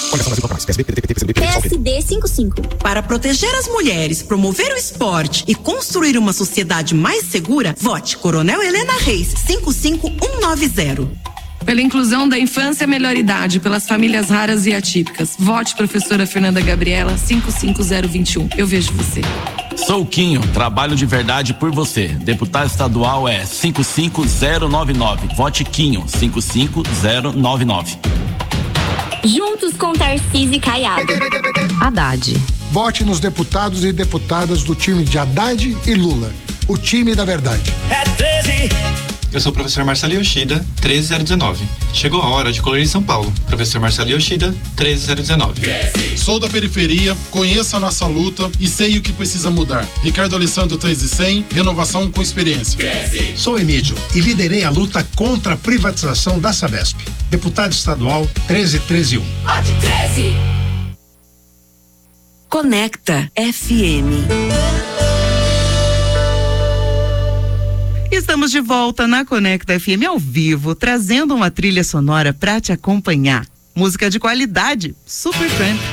PSD 55. Para proteger as mulheres, promover o esporte e construir uma sociedade mais segura, vote Coronel Helena Reis 55190. Pela inclusão da infância e melhor idade, pelas famílias raras e atípicas, vote professora Fernanda Gabriela 55021. Eu vejo você. Sou Quinho, trabalho de verdade por você. Deputado estadual é 55099. Vote Quinho 55099. Juntos com Tarcísio e Caiado. Haddad. Vote nos deputados e deputadas do time de Haddad e Lula. O time da verdade. É 13. Eu sou o professor Marcelo Yoshida, 13019. Chegou a hora de colorir São Paulo. Professor Marcelo Yoshida, 13019. Sou da periferia, conheço a nossa luta e sei o que precisa mudar. Ricardo Alessandro 3100, renovação com experiência. Sou Emílio e liderei a luta contra a privatização da Sabesp. Deputado estadual 13131. Vote 13. Conecta FM. Estamos de volta na Conecta FM ao vivo, trazendo uma trilha sonora para te acompanhar. Música de qualidade, Super Tramp.